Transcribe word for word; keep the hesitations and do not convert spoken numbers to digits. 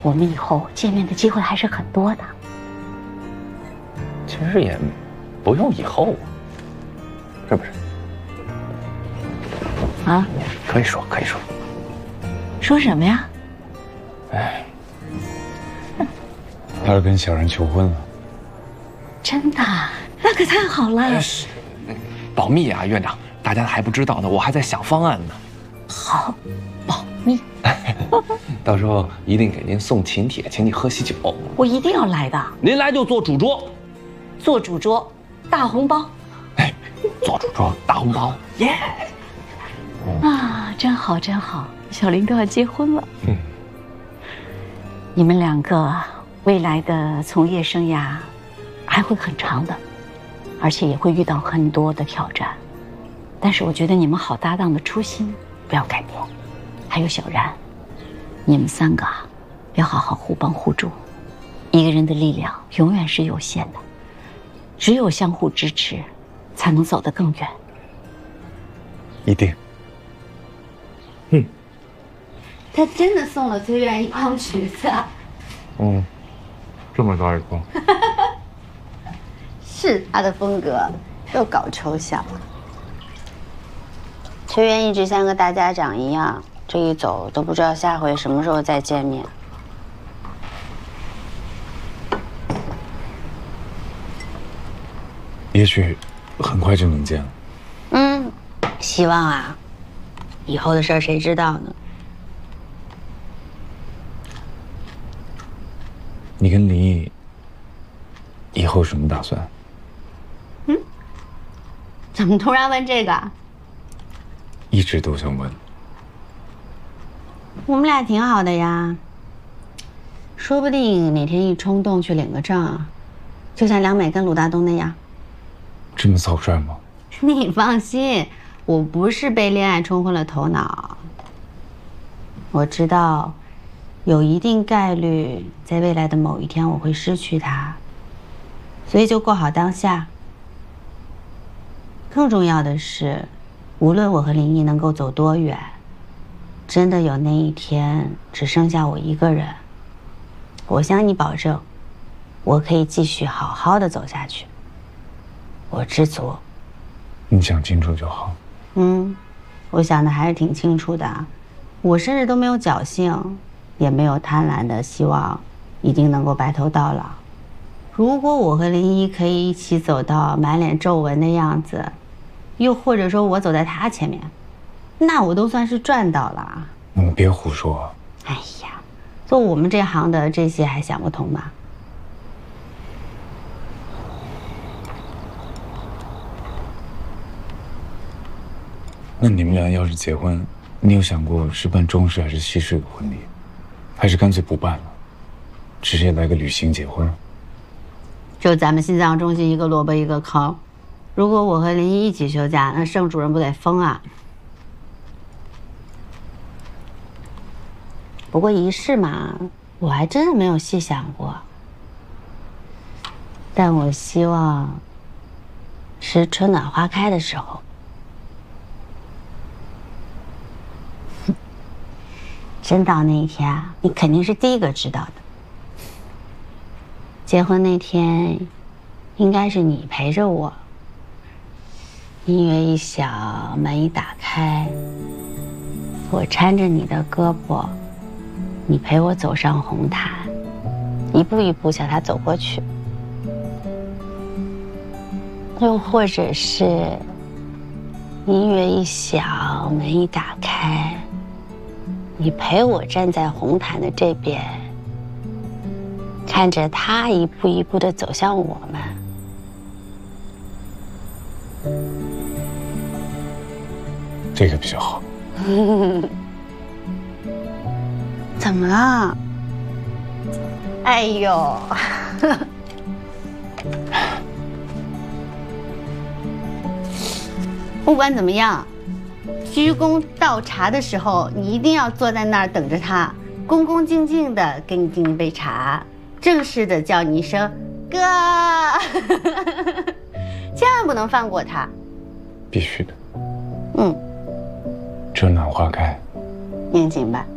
我们以后见面的机会还是很多的。 其实也不用以后，是不是？ 啊？ 可以说，可以说。 说什么呀？ 哎，他要跟小然求婚了。 真的？那可太好了。 是，保密啊，院长，大家还不知道呢，我还在想方案呢。 好，保密。 到时候一定给您送请帖，请你喝喜酒。 我一定要来的。 您来就做主桌。 做主桌，大红包。 哎，做主桌，大红包，耶！ 啊，真好，真好。小林都要结婚了。 嗯。 你们两个未来的从业生涯还会很长的，而且也会遇到很多的挑战。但是我觉得你们好搭档的初心不要改变。还有小然，你们三个啊，要好好互帮互助。一个人的力量永远是有限的，只有相互支持，才能走得更远。 一定。 嗯。他真的送了崔媛一筐橘子啊。 嗯，这么大一筐。 是他的风格，又搞抽象。崔媛一直像个大家长一样，这一走都不知道下回什么时候再见面。 也许很快就能见了。 嗯，希望啊。以后的事儿谁知道呢？ 你跟林毅以后什么打算？ 嗯？怎么突然问这个？ 一直都想问。 我们俩挺好的呀，说不定哪天一冲动去领个证，就像梁美跟鲁大东那样。 这么草率吗？ 你放心，我不是被恋爱冲昏了头脑。我知道，有一定概率在未来的某一天我会失去他，所以就过好当下。更重要的是，无论我和林毅能够走多远，真的有那一天只剩下我一个人，我向你保证，我可以继续好好的走下去。我知足。 你想清楚就好。 嗯，我想的还是挺清楚的。我甚至都没有侥幸，也没有贪婪的希望一定能够白头到老。如果我和林一可以一起走到满脸皱纹的样子，又或者说我走在他前面，那我都算是赚到了。 你别胡说。 哎呀，做我们这行的这些还想不通吗？ 那你们俩要是结婚，你有想过是办中式还是西式的婚礼，还是干脆不办了，直接来个旅行结婚？ 就咱们心脏中心一个萝卜一个坑，如果我和林一一起休假，那盛主任不得疯啊？不过仪式嘛，我还真的没有细想过，但我希望是春暖花开的时候。真到那一天啊，你肯定是第一个知道的。结婚那天，应该是你陪着我。音乐一响，门一打开，我搀着你的胳膊，你陪我走上红毯，一步一步向他走过去。又或者是音乐一响，门一打开，你陪我站在红毯的这边，看着他一步一步地走向我们。 这个比较好。 怎么了？哎呦！不管怎么样，鞠躬倒茶的时候，你一定要坐在那儿等着他，恭恭敬敬的给你敬一杯茶，正式的叫你一声哥，千万不能放过他。 必须的。 嗯。 春暖花开。 念经吧。